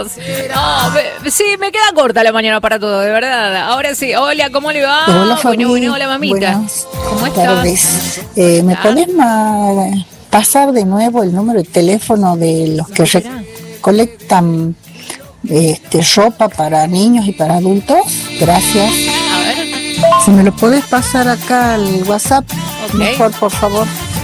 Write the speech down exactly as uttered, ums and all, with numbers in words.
No, me- sí, me queda corta la mañana para todo, de verdad. Ahora sí, hola, ¿cómo le va? Hola Fabi, Bueno, bueno, hola mamita. buenas ¿Cómo estás? tardes. Eh, ¿Me Ah, podés ma- pasar de nuevo el número de teléfono de los que será? recolectan este, ropa para niños y para adultos? Gracias. A ver, Si me lo podés pasar acá al WhatsApp, ok. mejor por favor.